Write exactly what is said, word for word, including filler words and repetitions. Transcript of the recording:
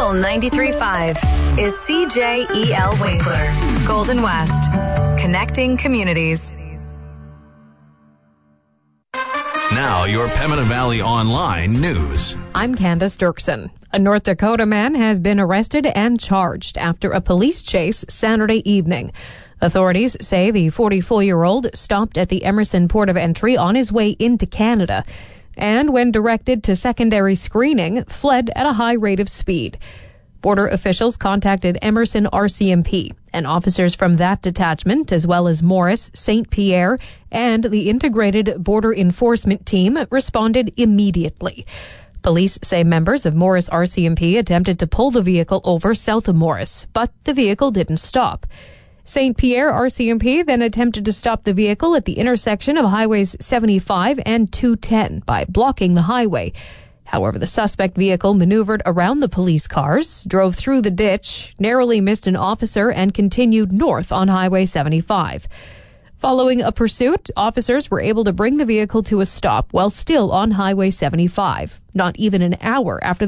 Local ninety-three point five is C J E L Winkler, Golden West, connecting communities. Now, your Pembina Valley Online news. I'm Candace Dirksen. A North Dakota man has been arrested and charged after a police chase Saturday evening. Authorities say the forty-four-year-old stopped at the Emerson port of entry on his way into Canada and, when directed to secondary screening, fled at a high rate of speed. Border officials contacted Emerson R C M P, and officers from that detachment, as well as Morris, Saint Pierre, and the Integrated Border Enforcement Team, responded immediately. Police say members of Morris R C M P attempted to pull the vehicle over south of Morris, but the vehicle didn't stop. Saint Pierre R C M P then attempted to stop the vehicle at the intersection of Highways seventy-five and two ten by blocking the highway. However, the suspect vehicle maneuvered around the police cars, drove through the ditch, narrowly missed an officer, and continued north on Highway seventy-five. Following a pursuit, officers were able to bring the vehicle to a stop while still on Highway seventy-five, not even an hour after